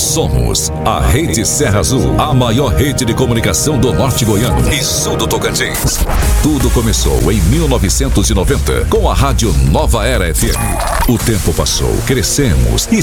somos a Rede Serra Azul, a maior rede de comunicação do norte goiano e sul do Tocantins. Tudo começou em 1990 com a Rádio Nova Era FM. O tempo passou, crescemos e